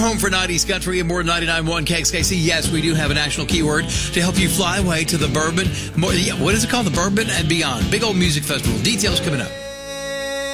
home for 90s country and more 99.1 KXKC. Yes, we do have a national keyword to help you fly away to the bourbon. What is it called? The Bourbon and Beyond. Big old music festival. Details coming up.